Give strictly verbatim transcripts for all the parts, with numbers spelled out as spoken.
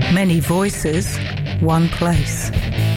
Many voices, one place.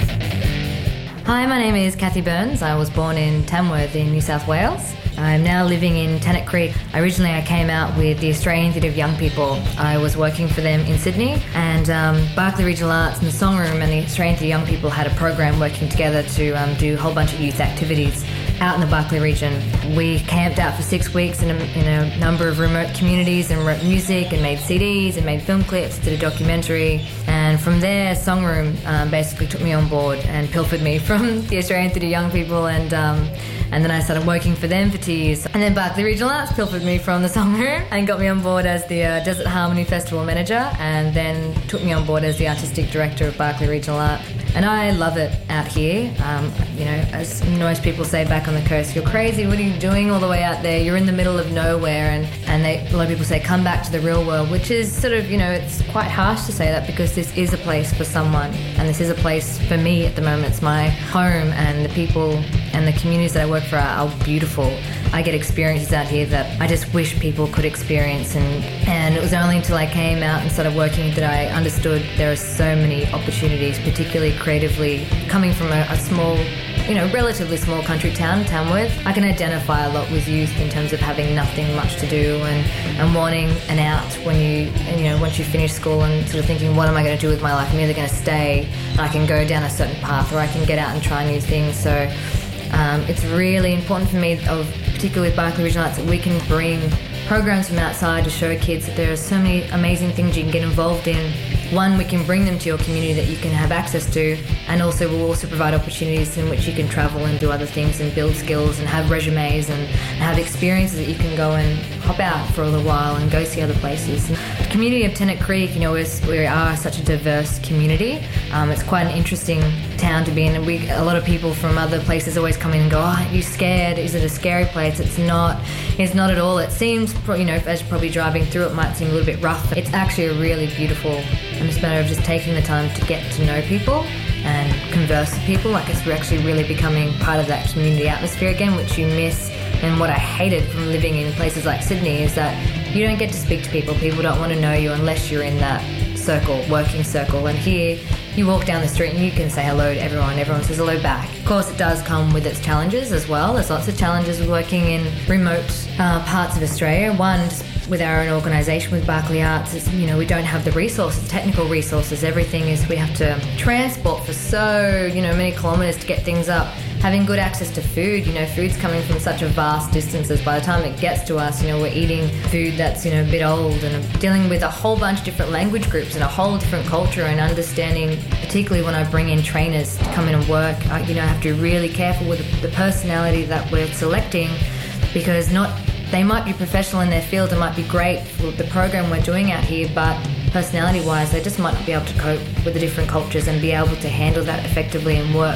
Hi, my name is Kathy Burns. I was born in Tamworth in New South Wales. I'm now living in Tennant Creek. Originally, I came out with the Australian Theatre of Young People. I was working for them in Sydney, and um, Barkly Regional Arts and the Song Room and the Australian Theatre of Young People had a program working together to um, do a whole bunch of youth activities out in the Barkly region. We camped out for six weeks in a, in a number of remote communities and wrote music and made C Ds and made film clips, did a documentary, and from there Song Room um, basically took me on board and pilfered me from the Australian Theatre of Young People, and um, and then I started working for them for two years. And then Barkly Regional Arts pilfered me from the Song Room and got me on board as the uh, Desert Harmony Festival manager, and then took me on board as the artistic director of Barkly Regional Arts. And I love it out here. Um, you know, as most people say back on the coast, you're crazy, what are you doing all the way out there? You're in the middle of nowhere. And, and they, a lot of people say, come back to the real world, which is sort of, you know, it's quite harsh to say that, because this is a place for someone. And this is a place for me at the moment. It's my home, and the people and the communities that I work for are, are beautiful. I get experiences out here that I just wish people could experience, and, and it was only until I came out and started working that I understood there are so many opportunities, particularly creatively. Coming from a, a small, you know, relatively small country town, Tamworth, I can identify a lot with youth in terms of having nothing much to do and, and wanting an out when you, and, you know, once you finish school and sort of thinking, what am I going to do with my life? I'm either going to stay and I can go down a certain path, or I can get out and try new things. So um, it's really important for me, of particularly with Barkly Regional Arts, that we can bring programs from outside to show kids that there are so many amazing things you can get involved in. One, we can bring them to your community that you can have access to, and also we'll also provide opportunities in which you can travel and do other things and build skills and have resumes and, and have experiences that you can go and hop out for a little while and go see other places. And the community of Tennant Creek, you know, is, we are such a diverse community. Um, it's quite an interesting town to be in. We, a lot of people from other places always come in and go, oh, are you scared? Is it a scary place? It's not. It's not at all. It seems, you know, as you're probably driving through, it might seem a little bit rough. It's actually a really beautiful, and it's a matter of just taking the time to get to know people and converse with people. Like, it's actually really becoming part of that community atmosphere again, which you miss. And what I hated from living in places like Sydney is that you don't get to speak to people. People don't want to know you unless you're in that circle, working circle. And here, you walk down the street and you can say hello to everyone. Everyone says hello back. Of course, it does come with its challenges as well. There's lots of challenges with working in remote uh, parts of Australia. One, just with our own organisation, with Barkly Arts, is, you know, we don't have the resources, technical resources. Everything is, we have to transport for so, you know, many kilometres to get things up. Having good access to food, you know, food's coming from such a vast distances. By the time it gets to us, you know, we're eating food that's, you know, a bit old, and dealing with a whole bunch of different language groups and a whole different culture, and understanding, particularly when I bring in trainers to come in and work, I, you know, I have to be really careful with the, the personality that we're selecting, because not, they might be professional in their field and might be great for the program we're doing out here, but personality-wise, they just might not be able to cope with the different cultures and be able to handle that effectively and work.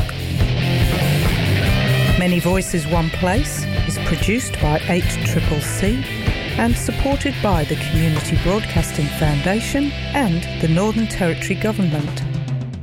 Many Voices, One Place is produced by eight C C C and supported by the Community Broadcasting Foundation and the Northern Territory Government.